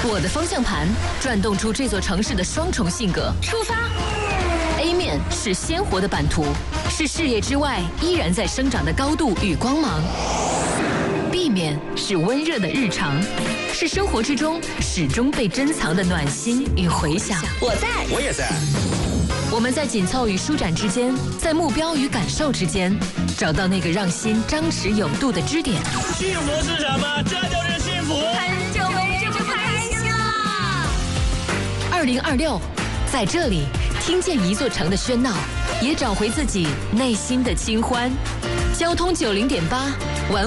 我的方向盘转动出这座城市的双重性格。出发 ！A 面是鲜活的版图，是视野之外依然在生长的高度与光芒。B 面是温热的日常，是生活之中始终被珍藏的暖心与回响。 我在， 我也在。 我们在紧凑与舒展之间，在目标与感受之间，找到那个让心张弛有度的支点。 幸福是什么？这就是幸福。 很久没这么开心了。 2026，在这里听见一座城的喧闹，也找回自己内心的清欢。交通90.8。